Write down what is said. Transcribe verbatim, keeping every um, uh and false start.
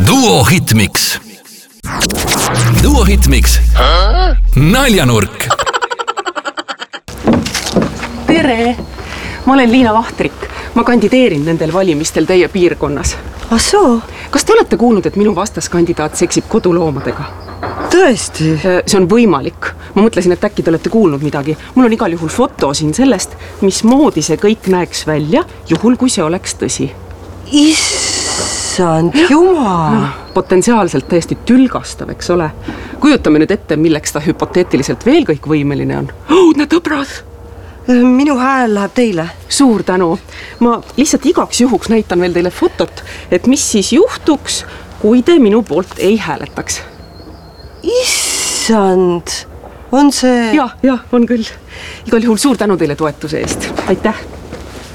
Duo Hitmix. Duo Hitmix. Naljanurk. Tere! Ma olen Liina Vahtrik. Ma kandideerin nendel valimistel teie piirkonnas. Ah soo? Kas te olete kuulnud, et minu vastaskandidaat seksib koduloomadega? Tõesti? See on võimalik. Ma mõtlesin, et äkki te olete kuulnud midagi. Mul on igal juhul foto siin sellest, mis moodi see kõik näeks välja, juhul kui see oleks tõsi. Issand jumal! No, potentsiaalselt täiesti tülgastav, eks ole. Kujutame nüüd ette, milleks ta hüpoteetiliselt veel kõik võimeline on. Õudne tõbrad! Minu hääl läheb teile. Suur tänu. Ma lihtsalt igaks juhuks näitan veel teile fotot, et mis siis juhtuks, kui te minu poolt ei hääletaks. Issand! On see... Ja, ja, on küll. Igal juhul suur tänu teile toetuse eest. Aitäh!